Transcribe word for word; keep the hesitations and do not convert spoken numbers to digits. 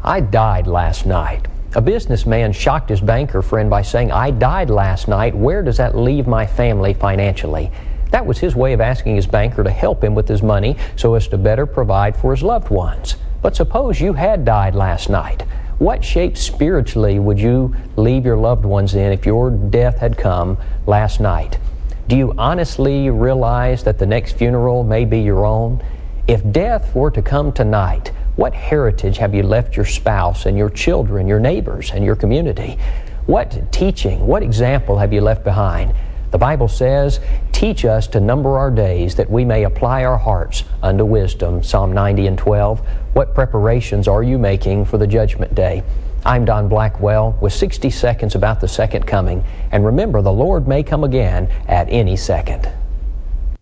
I died last night. A businessman shocked his banker friend by saying, I died last night. Where does that leave my family financially? That was his way of asking his banker to help him with his money so as to better provide for his loved ones. But suppose you had died last night. What shape spiritually would you leave your loved ones in if your death had come last night? Do you honestly realize that the next funeral may be your own? If death were to come tonight, what heritage have you left your spouse and your children, your neighbors, and your community? What teaching, what example have you left behind? The Bible says, teach us to number our days that we may apply our hearts unto wisdom. Psalm ninety and twelve. What preparations are you making for the judgment day? I'm Don Blackwell with sixty seconds about the second coming. And remember, the Lord may come again at any second.